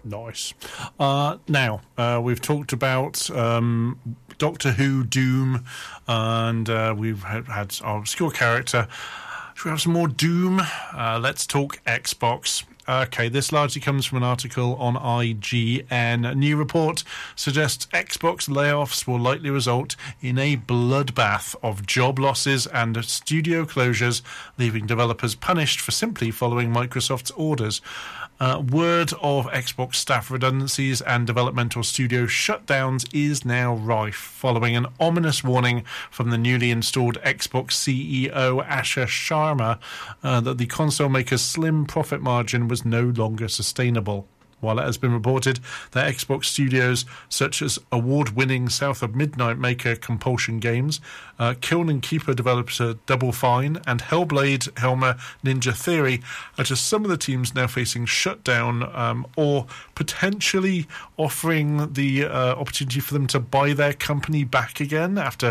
Nice. Now, we've talked about Doctor Who, Doom, and we've had our obscure character. Should we have some more Doom? Let's talk Xbox. Okay, this largely comes from an article on IGN. A new report suggests Xbox layoffs will likely result in a bloodbath of job losses and studio closures, leaving developers punished for simply following Microsoft's orders. Word of Xbox staff redundancies and developmental studio shutdowns is now rife, following an ominous warning from the newly installed Xbox CEO Asher Sharma that the console maker's slim profit margin was no longer sustainable. While it has been reported that Xbox studios such as award-winning South of Midnight maker Compulsion Games, Kiln & Keeper developer Double Fine, and Hellblade Helmer Ninja Theory are just some of the teams now facing shutdown or potentially offering the opportunity for them to buy their company back again after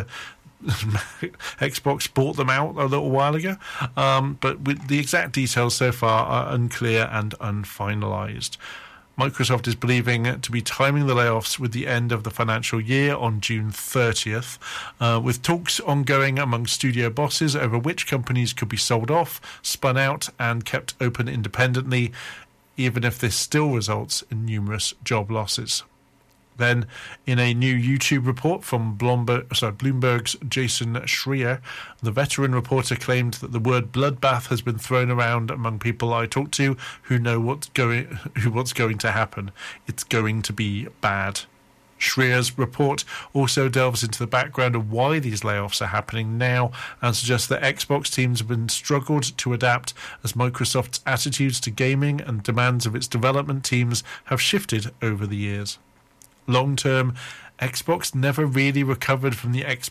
Xbox bought them out a little while ago. But with the exact details so far are unclear and unfinalised. Microsoft is believing to be timing the layoffs with the end of the financial year on June 30th, with talks ongoing among studio bosses over which companies could be sold off, spun out, and kept open independently, even if this still results in numerous job losses. Then, in a new YouTube report from Bloomberg's Jason Schreier, the veteran reporter claimed that the word bloodbath has been thrown around among people I talk to who know what's going to happen. It's going to be bad. Schreier's report also delves into the background of why these layoffs are happening now and suggests that Xbox teams have been struggled to adapt as Microsoft's attitudes to gaming and demands of its development teams have shifted over the years. Long term, Xbox never really recovered from the Xbox